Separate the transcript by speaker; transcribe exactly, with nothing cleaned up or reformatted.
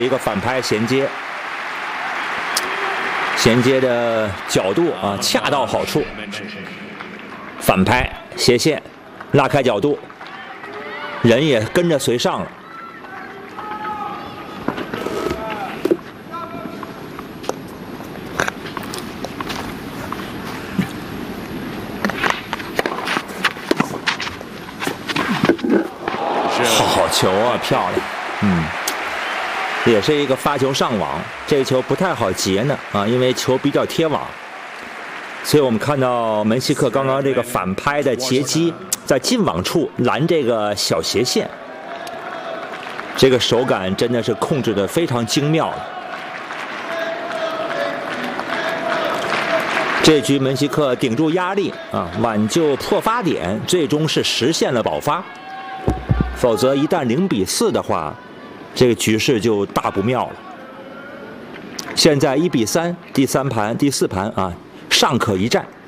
Speaker 1: 一个反拍衔接，衔接的角度啊恰到好处，反拍斜线，拉开角度，人也跟着随上了。 好球啊，漂亮！嗯，也是一个发球上网，这个球不太好截呢啊，因为球比较贴网，所以我们看到门希克刚刚这个反拍的截击，在近网处拦这个小斜线，这个手感真的是控制的非常精妙了。这局门希克顶住压力啊，挽救破发点，最终是实现了保发。 否则，一旦零比四的话，这个局势就大不妙了。现在一比三，第三盘、第四盘啊，尚可一战。